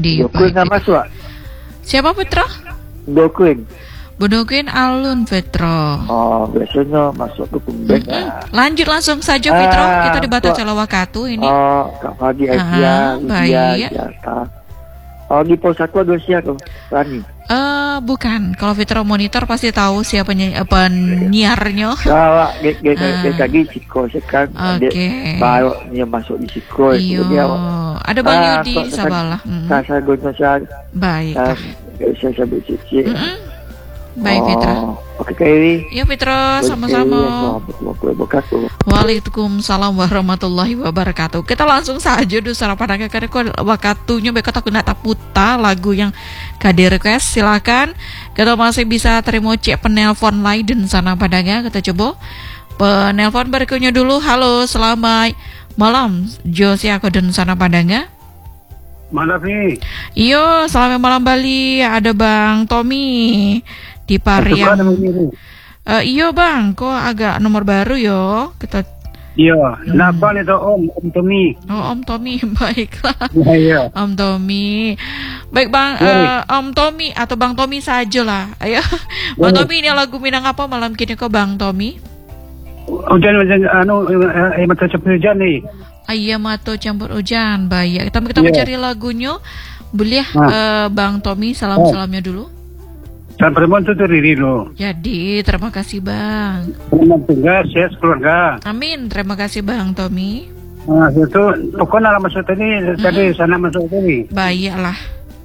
Di Dokuin nggak masuk. Siapa Fitro? Dokuin. Bodokin alun Fitro. Oh, biasanya masuk ke pembek. Lanjut langsung saja Fitro. Kita di Batu Cala Wakatu ini. Oh, Kak Fagi Aisyah, baik. Jata. Oh, di pos 1 ada siapa tuh? Rani. Bukan. Kalau Fitro monitor pasti tahu siapa penyiarnya. Kalau lagi Ciko sekarang. Oke. Baru dia masuk di Ciko. Iyo. Ada Bang Yudi di Sabala. Saya guna saya. Baik. Saya sebut cici. Baik Fitro. Oke Kairi. Ya Fitro, sama-sama. Waalaikumsalam warahmatullahi wabarakatuh. Kita langsung saja dulu sarapan karena waktunya bekot aku nak taputa lagu yang kadi request. Silakan. Kita masih bisa terima cek penelpon lain dan sana padanya. Kita coba penelpon berikutnya dulu. Halo, selamat malam. Josi aku dan sana padanya. Malam nih. Iyo, selamat malam Bali. Ada Bang Tommy di Pariang. Iyo Bang, kok agak nomor baru yo. Kita. Iya, kenapa nih Om Tommy? Oh Om Tommy, baiklah. Iya. Om Tommy, baik Bang. Om Tommy atau Bang Tommy saja lah. Ayo, Bang Tommy ini lagu Minang apa malam kini kok Bang Tommy? Hujan mata campur hujan nih. Ayam atau campur hujan, baik. Kita mencari lagunya. Boleh Bang Tommy salamnya dulu. Salam perempuan itu Riri lo. Jadi terima kasih Bang. Perempuan tugas sehat keluarga. Amin, terima kasih Bang Tommy. Nah itu pokoknya masuk tadi sana masuk tadi. Baiklah.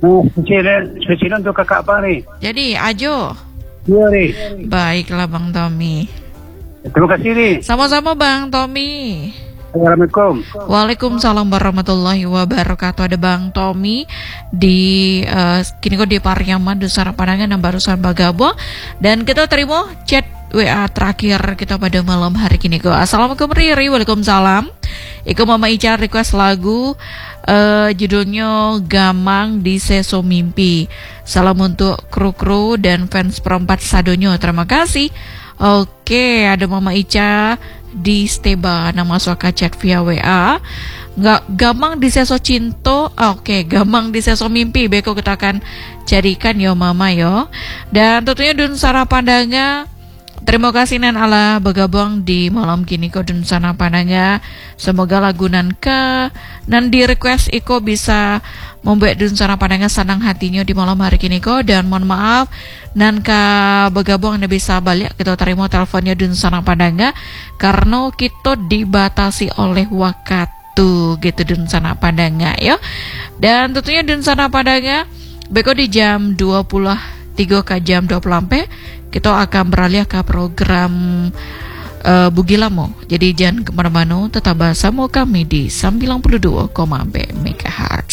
Spesial untuk kakak apa nih? Jadi Ajo. Iya nih. Baiklah Bang Tommy. Terima kasih nih. Sama-sama Bang Tommy. Assalamualaikum. Waalaikumsalam warahmatullahi wabarakatuh. Ada Bang Tommy di kini kok di Pariaman Dusara Padangan yang barusan bagabo. Dan kita terima chat WA terakhir kita pada malam hari kini kok. Assalamualaikum Riri. Waalaikumsalam. Iko Mama Ica request lagu judulnya Gamang di Seso Mimpi. Salam untuk kru-kru dan fans perempat sadonyo. Terima kasih. Oke, ada Mama Ica di Steba, nama suaka chat via WA. Nggak Gamang di Seso Cinto. Oke, Gamang di Seso Mimpi. Beko kita akan carikan yo Mama yo. Dan tentunya Dun Sara Pandanga. Terima kasih nan Allah bergabung di malam kini ko Dun Sara Pandanga. Semoga lagu nan di request Iko bisa membuat Dun Sara Pandanga senang hatinya di malam hari kini ko. Dan mohon maaf nan bergabung Anda bisa balik kita terima teleponnya Dun Sara Pandanga karena kita dibatasi oleh waktu gitu Dun Sara Pandanga ya. Dan tentunya Dun Sara Pandanga beko di jam 23 ke jam 20 kita akan beralih ke program Bugilamo. Jadi jangan kemana-mana, tetap bersama kami di 92,4 MHz.